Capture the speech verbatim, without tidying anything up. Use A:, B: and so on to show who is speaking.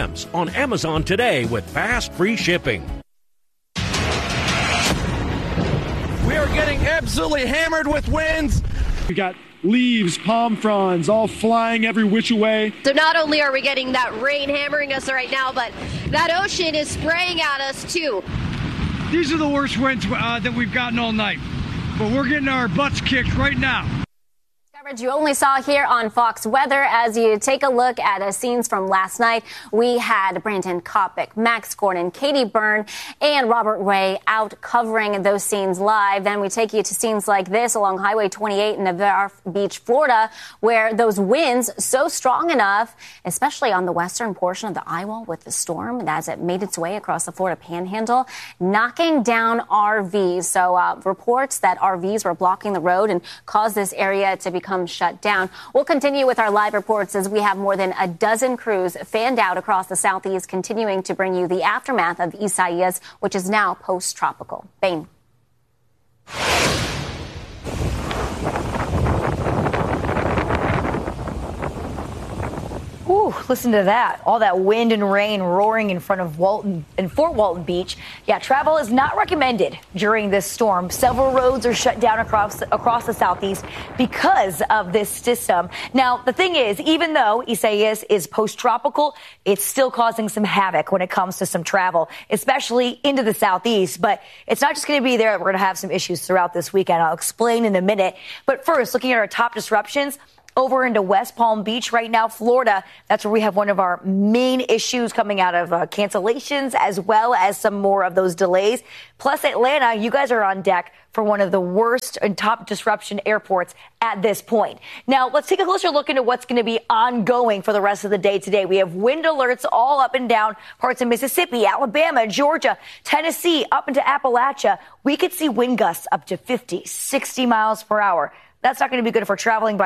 A: Gems on Amazon today with fast, free shipping.
B: We are getting absolutely hammered with winds.
C: We got leaves, palm fronds, all flying every which way.
D: So not only are we getting that rain hammering us right now, but that ocean is spraying at us too.
E: These are the worst winds uh, that we've gotten all night, but we're getting our butts kicked right now.
F: Coverage you only saw here on Fox Weather. As you take a look at uh, scenes from last night, we had Brandon Kopic, Max Gordon, Katie Byrne, and Robert Ray out covering those scenes live. Then we take you to scenes like this along Highway twenty-eight in Navarre Beach, Florida, where those winds so strong enough, especially on the western portion of the eye wall with the storm as it made its way across the Florida Panhandle, knocking down R Vs. So uh, reports that R Vs were blocking the road and caused this area to become shut down. We'll continue with our live reports as we have more than a dozen crews fanned out across the southeast, continuing to bring you the aftermath of Isaias, which is now post-tropical. Bain.
G: Ooh, listen to that. All that wind and rain roaring in front of Walton and Fort Walton Beach. Yeah, travel is not recommended during this storm. Several roads are shut down across across the southeast because of this system. Now, the thing is, even though Isaias is post-tropical, it's still causing some havoc when it comes to some travel, especially into the southeast. But it's not just going to be there. We're going to have some issues throughout this weekend. I'll explain in a minute. But first, looking at our top disruptions, over into West Palm Beach right now, Florida. That's where we have one of our main issues coming out of uh, cancellations as well as some more of those delays. Plus Atlanta, you guys are on deck for one of the worst and top disruption airports at this point. Now, let's take a closer look into what's going to be ongoing for the rest of the day today. We have wind alerts all up and down parts of Mississippi, Alabama, Georgia, Tennessee, up into Appalachia. We could see wind gusts up to fifty, sixty miles per hour. That's not going to be good for traveling by